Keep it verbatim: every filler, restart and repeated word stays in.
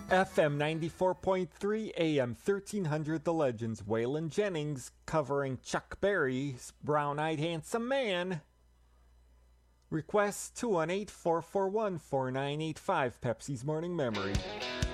F M ninety-four point three, A M thirteen hundred The Legends. Waylon Jennings covering Chuck Berry's Brown-Eyed Handsome Man. Request two one eight, four four one, four nine eight five, Pepsi's Morning Memory.